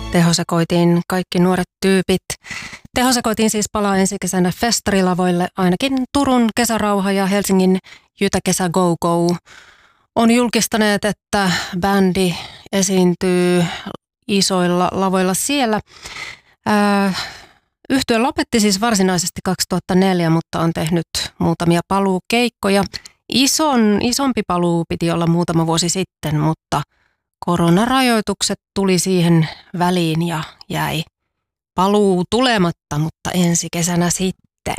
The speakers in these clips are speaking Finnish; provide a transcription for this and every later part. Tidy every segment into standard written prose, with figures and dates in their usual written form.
Tehosekoitin kaikki nuoret tyypit. Tehosekoitin siis palaa ensi kesänä festarilavoille, ainakin Turun Kesärauha ja Helsingin Jytäkesä Go Go on julkistaneet, että bändi esiintyy isoilla lavoilla siellä. Yhtye lopetti siis varsinaisesti 2004, mutta on tehnyt muutamia paluukeikkoja. Isompi paluu piti olla muutama vuosi sitten, mutta koronarajoitukset tuli siihen väliin ja jäi paluu tulematta, mutta ensi kesänä sitten.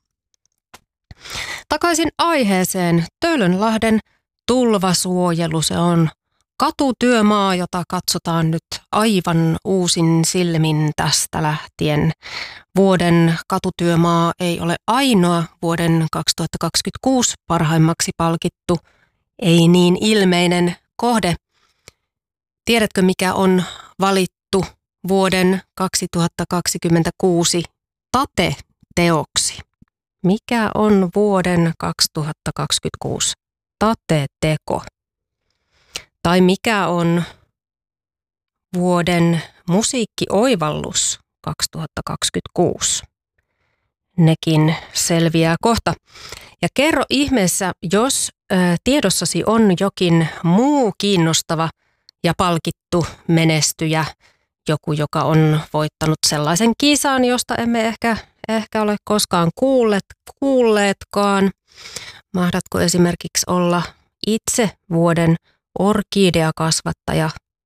Takaisin aiheeseen. Töölönlahden tulvasuojelu, se on katutyömaa, jota katsotaan nyt aivan uusin silmin tästä lähtien. Vuoden katutyömaa ei ole ainoa vuoden 2026 parhaimmaksi palkittu, ei niin ilmeinen kohde. Tiedätkö, mikä on valittu vuoden 2026 tateteoksi? Mikä on vuoden 2026 tateteko? Tai mikä on vuoden musiikkioivallus 2026? Nekin selviää kohta. Ja kerro ihmeessä, jos tiedossasi on jokin muu kiinnostava ja palkittu menestyjä, joku, joka on voittanut sellaisen kisan, josta emme ehkä ole koskaan kuulleetkaan. Mahdatko esimerkiksi olla itse vuoden orkideakasvattaja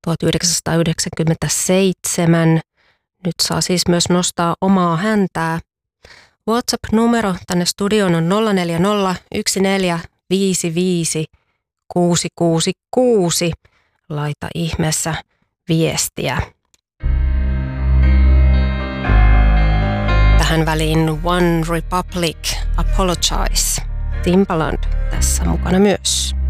1997. Nyt saa siis myös nostaa omaa häntää. WhatsApp-numero tänne studioon on 040 1455 666. Laita ihmeessä viestiä. Tähän väliin One Republic, Apologize. Timbaland tässä mukana myös.